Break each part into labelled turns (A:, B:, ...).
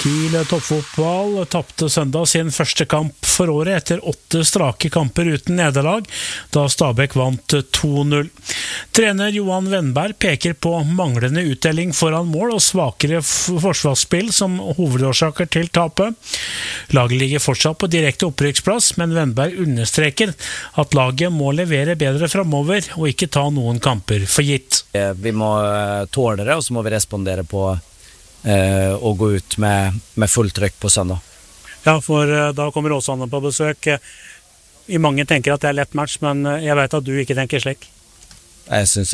A: Kiel toppfotball tapte søndag sin første kamp for året etter 8 strake kamper uten nederlag, da Stabæk vant 2-0. Trener Johan Wennberg peker på manglende utdeling foran mål og svakere forsvarsspill som hovedårsaker til tapet. Laget ligger fortsatt på direkte opprykksplass, men Wennberg understreker at laget må levere bedre fremover og ikke ta noen kamper for gitt.
B: Vi må tåle det, og så må vi respondere på og gå ut med fullt trykk på søndag.
A: Ja, for da kommer Åsane på besøk. Mange tenker at det lett match, men jeg vet at du ikke tenker slik.
B: Jeg synes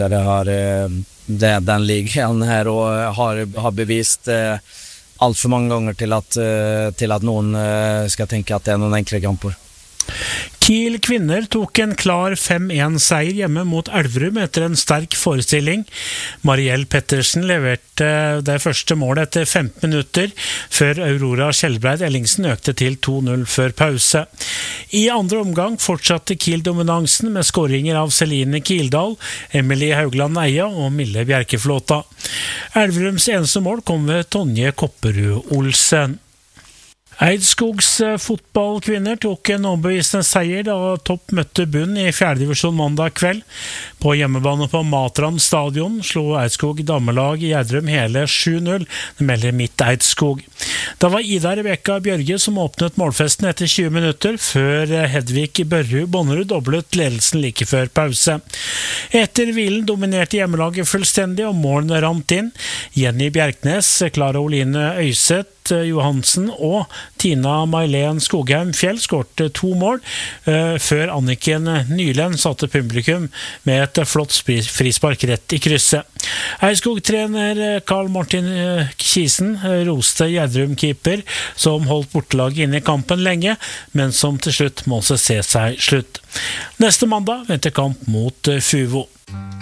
B: den ligaen her og har bevist alt for mange ganger til at noen skal tenke at det noen enkle kamper.
A: Kiel kvinner tok en klar 5-1-seier hjemme mot Elverum etter en sterk forestilling. Mariell Pettersen leverte det første målet etter 15 minutter, før Aurora Kjellbreid Ellingsen økte til 2-0 før pause. I andre omgang fortsatte Kiel-dominansen med skåringer av Celine Kildal, Emilie Haugland Eia og Mille Bjerkeflåta. Elverums eneste mål kom ved Tonje Kopperud Olsen. Eidskogs fotballkvinner tok en overbevisende seier da Topp møtte bunn i 4. divisjon mandag kveld. På hjemmebane på Matran stadion slo Eidskog damelag i Gjerdrum hele 7-0, det melder Midt Eidskog. Da var Ida Rebekka Bjørge som åpnet målfesten etter 20 minutter, før Hedvig Børrud Bonnerud doblet ledelsen like før pause. Etter hvilen dominerte hjemmelaget fullstendig, og målene rant inn. Jenny Bjerknes, Klara Oline Øyseth Johansen og Tina Mailen Skogheim Fjell skårte 2 mål, før Anniken Nylen satte publikum med et flott frispark rett i krysset. Eidskog-trener Karl Martin Kisen roste Gjerdrum-keeper, som holdt bortelaget inne i kampen lenge, men som til slutt må se seg slutt. Neste mandag venter kamp mot Fuvo.